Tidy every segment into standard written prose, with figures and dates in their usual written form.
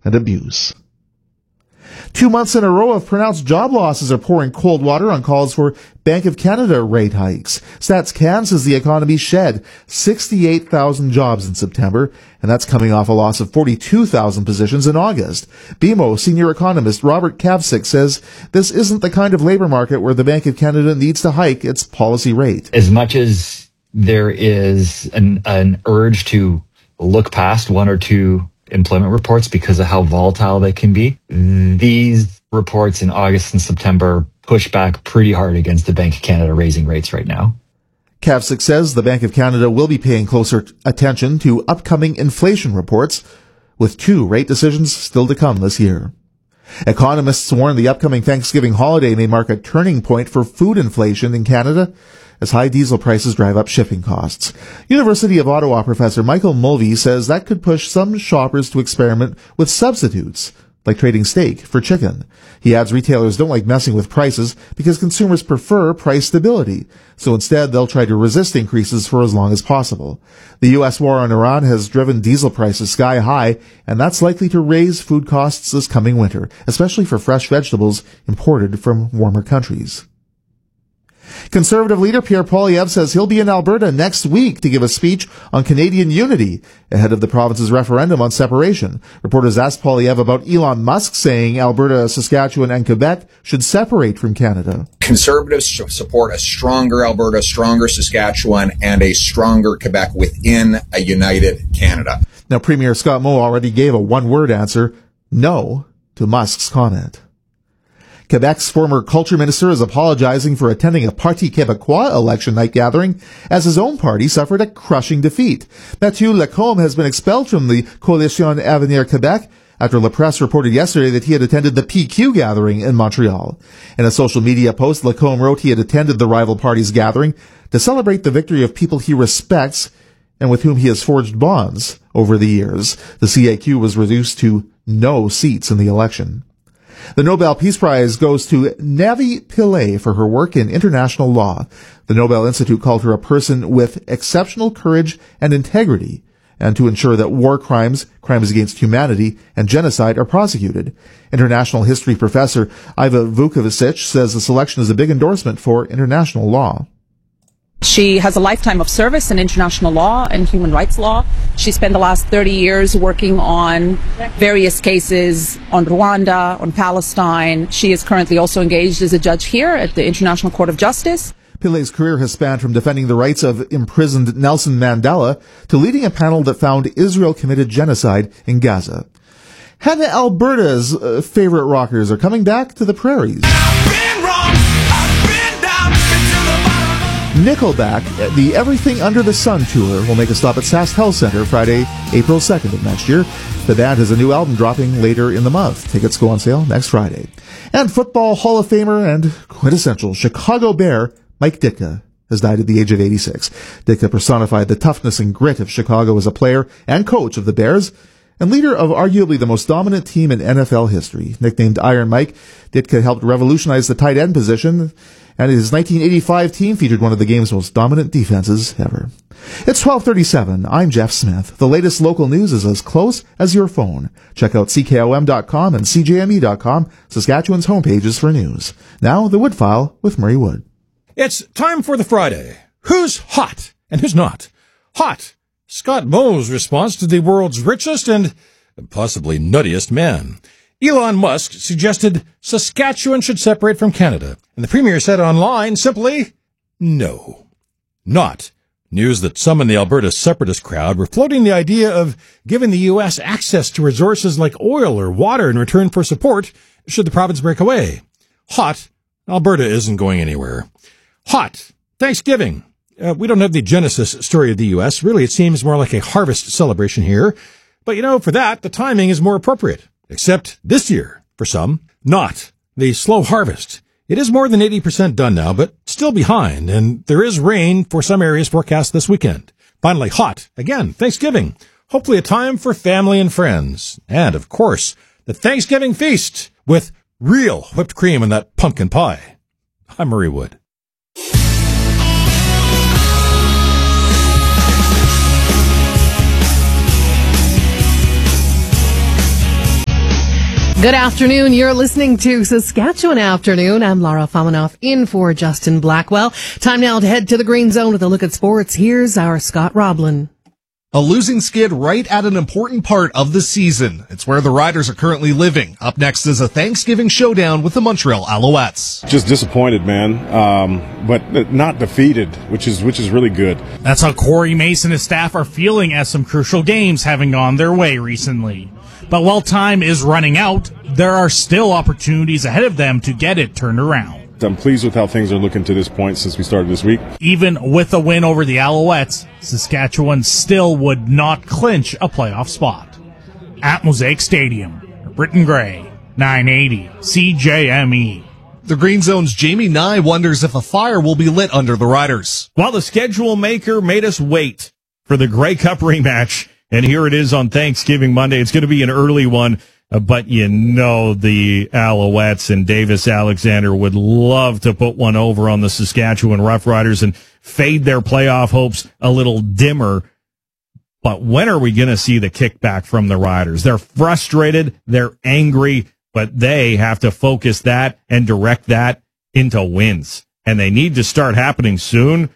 and abuse. 2 months in a row of pronounced job losses are pouring cold water on calls for Bank of Canada rate hikes. StatsCan says the economy shed 68,000 jobs in September, and that's coming off a loss of 42,000 positions in August. BMO senior economist Robert Kavcic says this isn't the kind of labor market where the Bank of Canada needs to hike its policy rate. As much as there is an urge to look past one or two employment reports because of how volatile they can be, these reports in August and September push back pretty hard against the Bank of Canada raising rates right now. Kavcic says the Bank of Canada will be paying closer attention to upcoming inflation reports, with 2 rate decisions still to come this year. Economists warn the upcoming Thanksgiving holiday may mark a turning point for food inflation in Canada as high diesel prices drive up shipping costs. University of Ottawa professor Michael Mulvey says that could push some shoppers to experiment with substitutes, like trading steak for chicken. He adds retailers don't like messing with prices because consumers prefer price stability, so instead they'll try to resist increases for as long as possible. The U.S. war on Iran has driven diesel prices sky high, and that's likely to raise food costs this coming winter, especially for fresh vegetables imported from warmer countries. Conservative leader Pierre Poilievre says he'll be in Alberta next week to give a speech on Canadian unity ahead of the province's referendum on separation. Reporters asked Poilievre about Elon Musk saying Alberta, Saskatchewan, and Quebec should separate from Canada. Conservatives support a stronger Alberta, stronger Saskatchewan, and a stronger Quebec within a united Canada. Now, Premier Scott Moe already gave a one-word answer, no, to Musk's comment. Quebec's former culture minister is apologizing for attending a Parti Québécois election night gathering as his own party suffered a crushing defeat. Mathieu Lacombe has been expelled from the Coalition Avenir Québec after La Presse reported yesterday that he had attended the PQ gathering in Montreal. In a social media post, Lacombe wrote he had attended the rival party's gathering to celebrate the victory of people he respects and with whom he has forged bonds over the years. The CAQ was reduced to no seats in the election. The Nobel Peace Prize goes to Navi Pillay for her work in international law. The Nobel Institute called her a person with exceptional courage and integrity, and to ensure that war crimes, crimes against humanity, and genocide are prosecuted. International history professor Iva Vukovic says the selection is a big endorsement for international law. She has a lifetime of service in international law and human rights law. She spent the last 30 years working on various cases on Rwanda, on Palestine. She is currently also engaged as a judge here at the International Court of Justice. Pillay's career has spanned from defending the rights of imprisoned Nelson Mandela to leading a panel that found Israel committed genocide in Gaza. And Alberta's favorite rockers are coming back to the prairies. Nickelback, the Everything Under the Sun tour, will make a stop at Sask Health Center Friday, April 2nd of next year. The band has a new album dropping later in the month. Tickets go on sale next Friday. And Football Hall of Famer and quintessential Chicago Bear Mike Ditka has died at the age of 86. Ditka personified the toughness and grit of Chicago as a player and coach of the Bears, and leader of arguably the most dominant team in NFL history. Nicknamed Iron Mike, Ditka helped revolutionize the tight end position, and his 1985 team featured one of the game's most dominant defenses ever. It's 12:37. I'm Jeff Smith. The latest local news is as close as your phone. Check out CKOM.com and CJME.com, Saskatchewan's homepages for news. Now, the Woodfile with Murray Wood. It's time for the Friday. Who's hot and who's not? Hot. Scott Moe's response to the world's richest and possibly nuttiest man. Elon Musk suggested Saskatchewan should separate from Canada, and the Premier said online simply, no. Not. News that some in the Alberta separatist crowd were floating the idea of giving the U.S. access to resources like oil or water in return for support should the province break away. Hot. Alberta isn't going anywhere. Hot. Thanksgiving. We don't have the Genesis story of the U.S. Really, it seems more like a harvest celebration here. But, for that, the timing is more appropriate. Except this year, for some, not. The slow harvest. It is more than 80% done now, but still behind, and there is rain for some areas forecast this weekend. Finally, hot. Again, Thanksgiving. Hopefully a time for family and friends. And, of course, the Thanksgiving feast with real whipped cream and that pumpkin pie. I'm Murray Wood. Good afternoon. You're listening to Saskatchewan Afternoon. I'm Laura Famanoff in for Justin Blackwell. Time now to head to the Green Zone with a look at sports. Here's our Scott Roblin. A losing skid right at an important part of the season. It's where the Riders are currently living. Up next is a Thanksgiving showdown with the Montreal Alouettes. Just disappointed, man, but not defeated, which is really good. That's how Corey Mason and his staff are feeling as some crucial games having gone their way recently. But while time is running out, there are still opportunities ahead of them to get it turned around. I'm pleased with how things are looking to this point since we started this week. Even with a win over the Alouettes, Saskatchewan still would not clinch a playoff spot. At Mosaic Stadium, Britton Gray, 980 CJME. The Green Zone's Jamie Nye wonders if a fire will be lit under the Riders. Well, the schedule maker made us wait for the Grey Cup rematch, and here it is on Thanksgiving Monday. It's going to be an early one. But you know the Alouettes and Davis Alexander would love to put one over on the Saskatchewan Roughriders and fade their playoff hopes a little dimmer. But when are we going to see the kickback from the Riders? They're frustrated, they're angry, but they have to focus that and direct that into wins. And they need to start happening soon,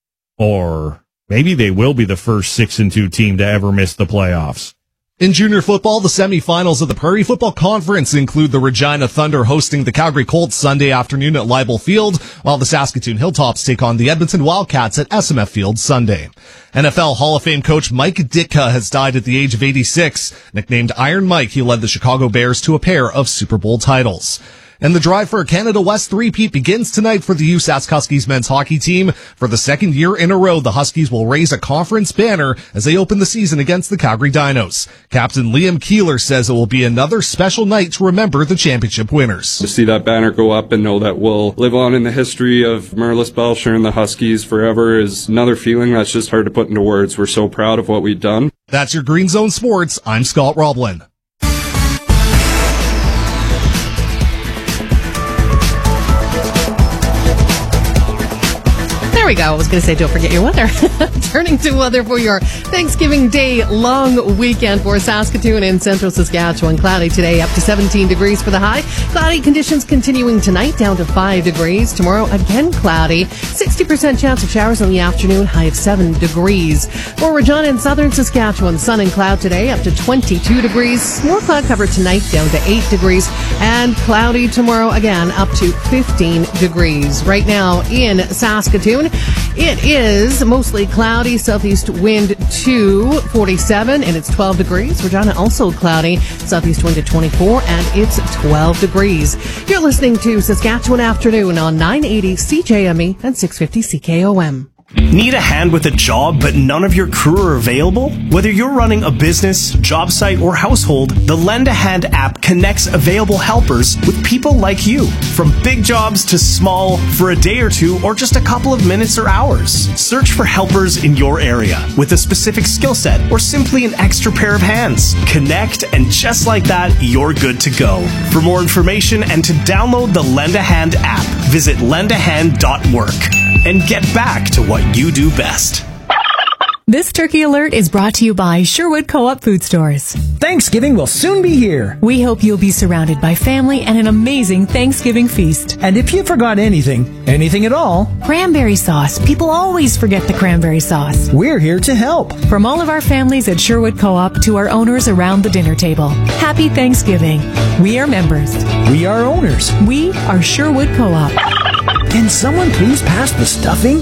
or maybe they will be the first 6-2 team to ever miss the playoffs. In junior football, the semifinals of the Prairie Football Conference include the Regina Thunder hosting the Calgary Colts Sunday afternoon at Leibel Field, while the Saskatoon Hilltops take on the Edmonton Wildcats at SMF Field Sunday. NFL Hall of Fame coach Mike Ditka has died at the age of 86. Nicknamed Iron Mike, he led the Chicago Bears to a pair of Super Bowl titles. And the drive for a Canada West three-peat begins tonight for the USask Huskies men's hockey team. For the second year in a row, the Huskies will raise a conference banner as they open the season against the Calgary Dinos. Captain Liam Keeler says it will be another special night to remember the championship winners. To see that banner go up and know that we'll live on in the history of Merlis Belcher and the Huskies forever is another feeling that's just hard to put into words. We're so proud of what we've done. That's your Green Zone Sports. I'm Scott Roblin. There we go. I was going to say, don't forget your weather. Turning to weather for your Thanksgiving Day long weekend for Saskatoon and central Saskatchewan. Cloudy today, up to 17 degrees for the high. Cloudy conditions continuing tonight, down to 5 degrees. Tomorrow, again cloudy. 60% chance of showers in the afternoon, high of 7 degrees. For Regina and southern Saskatchewan, sun and cloud today, up to 22 degrees. More cloud cover tonight, down to 8 degrees. And cloudy tomorrow, again, up to 15 degrees. Right now in Saskatoon, it is mostly cloudy, southeast wind to 47, and it's 12 degrees. Regina also cloudy, southeast wind to 24, and it's 12 degrees. You're listening to Saskatchewan Afternoon on 980 CJME and 650 CKOM. Need a hand with a job, but none of your crew are available? Whether you're running a business, job site, or household, the Lend a Hand app connects available helpers with people like you. From big jobs to small, for a day or two, or just a couple of minutes or hours. Search for helpers in your area with a specific skill set, or simply an extra pair of hands. Connect, and just like that, you're good to go. For more information and to download the Lend a Hand app, visit lendahand.work. And get back to what you do best. This Turkey Alert is brought to you by Sherwood Co-op Food Stores. Thanksgiving will soon be here. We hope you'll be surrounded by family and an amazing Thanksgiving feast. And if you forgot anything at all, cranberry sauce. People always forget the cranberry sauce. We're here to help. From all of our families at Sherwood Co-op to our owners around the dinner table. Happy Thanksgiving. We are members. We are owners. We are Sherwood Co-op. Can someone please pass the stuffing?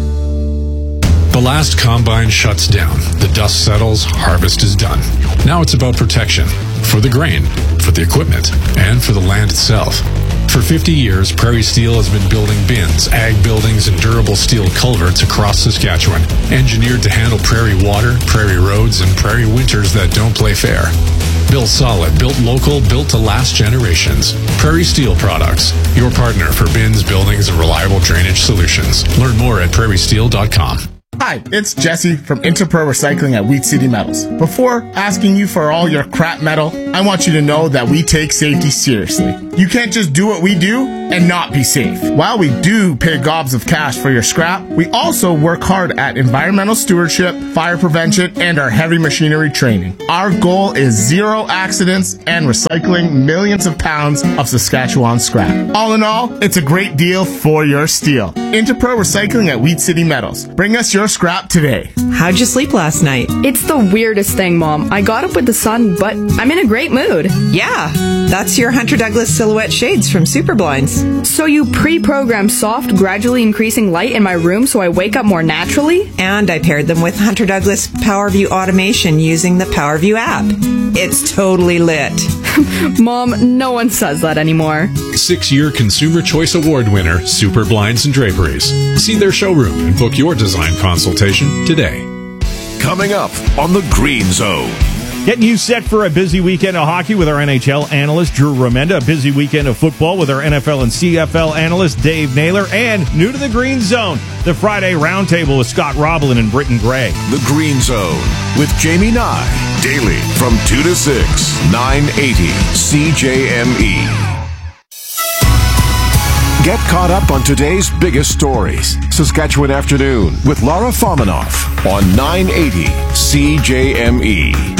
The last combine shuts down. The dust settles. Harvest is done. Now it's about protection. For the grain, for the equipment, and for the land itself. For 50 years, Prairie Steel has been building bins, ag buildings, and durable steel culverts across Saskatchewan, engineered to handle prairie water, prairie roads, and prairie winters that don't play fair. Built solid, built local, built to last generations. Prairie Steel Products, your partner for bins, buildings, and reliable drainage solutions. Learn more at prairiesteel.com. Hi, it's Jesse from Interpro Recycling at Wheat City Metals. Before asking you for all your crap metal, I want you to know that we take safety seriously. You can't just do what we do and not be safe. While we do pay gobs of cash for your scrap, we also work hard at environmental stewardship, fire prevention, and our heavy machinery training. Our goal is zero accidents and recycling millions of pounds of Saskatchewan scrap. All in all, it's a great deal for your steel. Interpro Recycling at Wheat City Metals. Bring us your scrap today. How'd you sleep last night? It's the weirdest thing, Mom. I got up with the sun, but I'm in a great mood. Yeah, that's your Hunter Douglas silhouette shades from Super Blinds. So you pre-programmed soft, gradually increasing light in my room so I wake up more naturally? And I paired them with Hunter Douglas PowerView automation using the PowerView app. It's totally lit. Mom, no one says that anymore. 6-year Consumer Choice Award winner, Super Blinds and Draperies. See their showroom and book your design consultation today. Coming up on the Green Zone. Getting you set for a busy weekend of hockey with our NHL analyst, Drew Remenda, a busy weekend of football with our NFL and CFL analyst, Dave Naylor, and new to the Green Zone, the Friday Roundtable with Scott Roblin and Britton Gray. The Green Zone with Jamie Nye, daily from 2 to 6, 980 CJME. Get caught up on today's biggest stories. Saskatchewan Afternoon with Laura Fominov on 980 CJME.